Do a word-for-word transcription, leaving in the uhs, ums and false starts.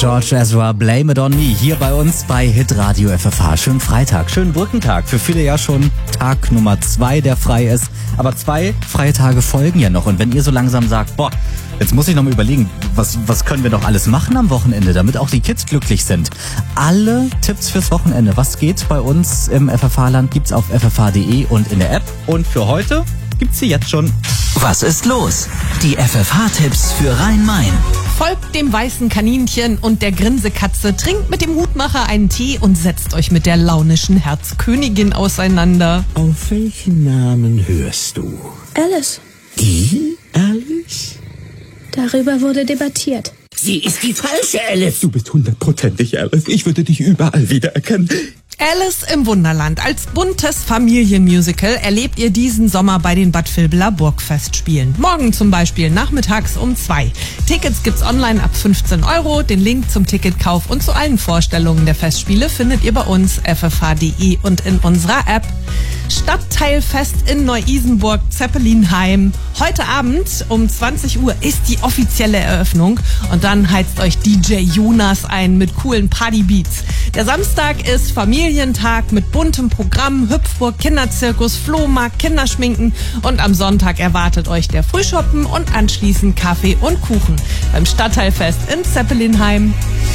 George Ezra, Blame It On Me, hier bei uns bei Hitradio F F H. Schönen Freitag, schönen Brückentag. Für viele ja schon Tag Nummer zwei, der frei ist. Aber zwei freie Tage folgen ja noch. Und wenn ihr so langsam sagt, boah, jetzt muss ich noch mal überlegen, was, was können wir noch alles machen am Wochenende, damit auch die Kids glücklich sind. Alle Tipps fürs Wochenende, was geht bei uns im F F H-Land, gibt's auf f f h punkt d e und in der App. Und für heute gibt's sie jetzt schon. Was ist los? Die F F H-Tipps für Rhein-Main. Folgt dem weißen Kaninchen und der Grinsekatze, trinkt mit dem Hutmacher einen Tee und setzt euch mit der launischen Herzkönigin auseinander. Auf welchen Namen hörst du? Alice. Die Alice? Darüber wurde debattiert. Sie ist die falsche Alice. Du bist hundertprozentig Alice. Ich würde dich überall wiedererkennen. Alice im Wunderland. Als buntes Familienmusical erlebt ihr diesen Sommer bei den Bad Vilbler Burgfestspielen. Morgen zum Beispiel nachmittags um zwei. Tickets gibt's online ab fünfzehn Euro. Den Link zum Ticketkauf und zu allen Vorstellungen der Festspiele findet ihr bei uns f f h punkt d e und in unserer App. Stadtteilfest in Neu-Isenburg, Zeppelinheim. Heute Abend um zwanzig Uhr ist die offizielle Eröffnung und dann heizt euch D J Jonas ein mit coolen Partybeats. Der Samstag ist Familientag mit buntem Programm, Hüpfburg, Kinderzirkus, Flohmarkt, Kinderschminken und am Sonntag erwartet euch der Frühschoppen und anschließend Kaffee und Kuchen beim Stadtteilfest in Zeppelinheim.